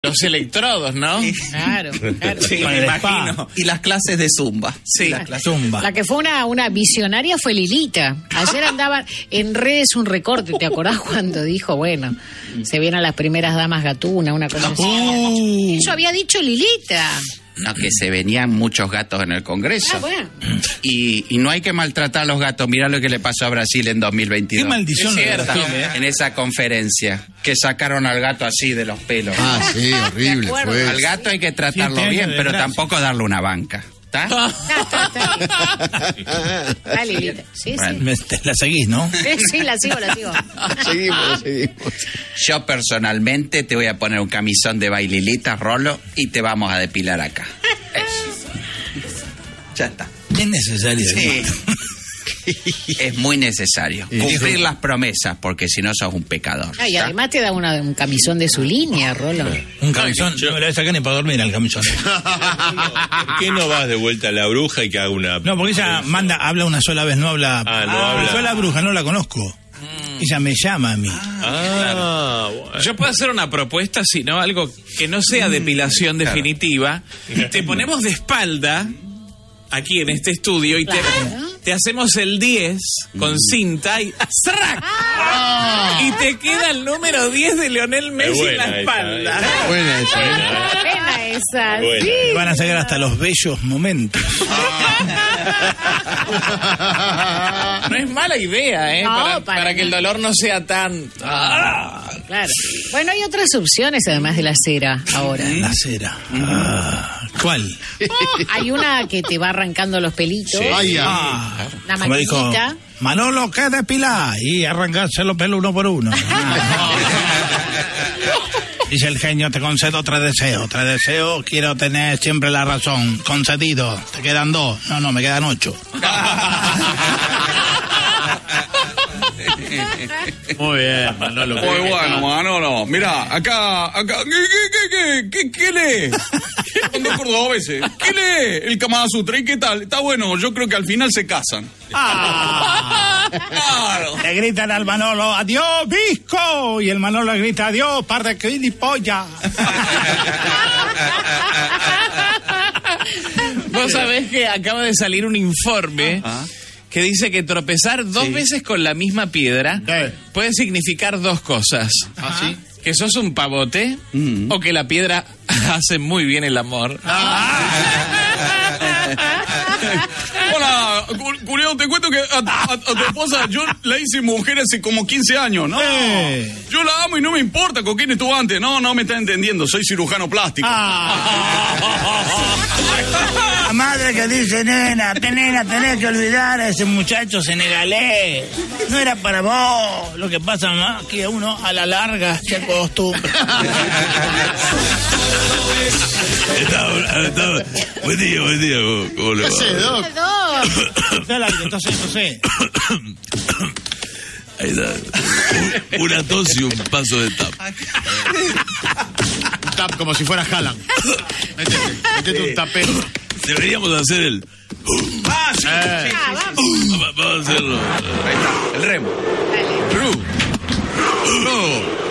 Los electrodos, ¿no? Claro. Sí, me imagino. Y las clases de Zumba. Sí, la Zumba. La que fue una visionaria fue Lilita. Ayer andaba en redes un recorte, ¿te acordás cuando dijo, bueno, se vienen las primeras damas gatuna, una cosa así? Eso había dicho Lilita. No, que se venían muchos gatos en el Congreso. Ah, bueno. Y no hay que maltratar a los gatos. Mirá lo que le pasó a Brasil en 2022. Qué maldición. Es cierto. En esa conferencia, que sacaron al gato así de los pelos. Ah, sí, horrible fue. Al gato hay que tratarlo 7 años bien, de pero desgracia. tampoco darle una banca. ¿Está? Ah, Lilita. Sí, Bueno. La seguís, ¿no? sí, la sigo. Seguimos. Yo personalmente te voy a poner un camisón de baililita, Rolo, y te vamos a depilar acá. Eso. Ya está. Es necesario. Sí. Es muy necesario cumplir las promesas, porque si no sos un pecador. Ah, y ¿está? además te da un camisón de su línea, Rolo. Un camisón. No me lo voy a sacar ni para dormir al camisón. ¿Por qué no vas de vuelta a la bruja y que haga una... No, porque ella habla una sola vez, no habla... Ah, no habla. Yo la bruja no la conozco. Ella me llama a mí. Bueno. Yo puedo hacer una propuesta, si no, algo que no sea depilación definitiva. Te ponemos de espalda aquí en este estudio y te hacemos el 10 con cinta y ¡zrac! Y te queda el número 10 de Lionel Messi en la buena espalda. Buena esa. Pena esa, Bueno. sí. Van a sacar hasta los bellos momentos. No es mala idea, ¿eh? No, para que el dolor no sea tan... Claro. Bueno, hay otras opciones además de la cera ahora. La cera. ¿Cuál? Hay una que te va arrancando los pelitos. Ay, Una Como dijo maquinita. Manolo, ¿qué depilar? Y arrancarse los pelos uno por uno. Dice el genio, te concedo 3 deseos. 3 deseos, quiero tener siempre la razón. Concedido. Te quedan 2. No, me quedan 8. Muy bien, Manolo. Muy bueno, Manolo. Mira, acá. ¿Qué lee? Son dos cordobeses. ¿Qué lee el Kama Sutra? ¿Y qué tal? Está bueno, yo creo que al final se casan. Claro. Le gritan al Manolo, adiós, Visco. Y el Manolo le grita, adiós, par de gilipollas. Vos sabés que acaba de salir un informe que dice que tropezar 2 veces con la misma piedra puede significar 2 cosas. ¿Ah, sí? Que sos un pavote o que la piedra hace muy bien el amor. Hola, Julián, te cuento que a tu esposa yo la hice mujer hace como 15 años, ¿no? Yo la amo y no me importa con quién estuvo antes. No me está entendiendo, soy cirujano plástico. La madre que dice, nena, tenés que olvidar a ese muchacho senegalés. No era para vos. Lo que pasa más que uno a la larga se acostumbra. Buen día, ¿cómo le va? Entonces. Ahí está. Una tos y un paso de tap. Un tap como si fuera Haaland. Métete un tapero. Deberíamos hacer el... Vamos a hacerlo. Ahí está, el remo. Dale. No.